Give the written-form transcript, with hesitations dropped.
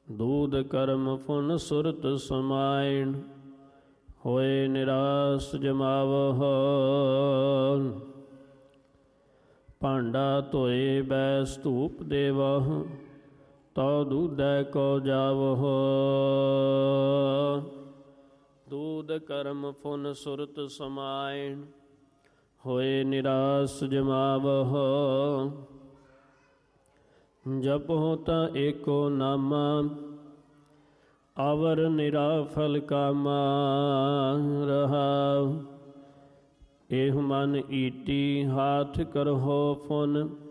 ਦੂਧ ਕਰਮ phone ਸੁਰਤ ਸਮਾਇਣ, ਹੋਏ ਨਿਰਾਸ ਜਮਾਵਹੁ। ਭਾਂਡਾ ਧੋਏ ਬੈਸ ਧੂਪ ਦੇਵਹੁ, ਤਉ ਦੂਧੈ ਕੋ ਜਾਵਹੁ। ਦੂਧ ਕਰਮ ਫੁਨ ਸੁਰਤ ਸਮਾਇਣ, ਹੋਏ ਨਿਰਾਸ ਜਮਾਵਹੁ। ਜਪਹੁ ਤਾਂ ਏਕੋ ਨਾਮਾ, ਅਵਰ ਨਿਰਾਫਲ ਕਾਮਾ। ਰਹਾਉ ਏਹ ਮਨ ਈਟੀ ਹਾਥ ਕਰਹੁ ਫੁਨ,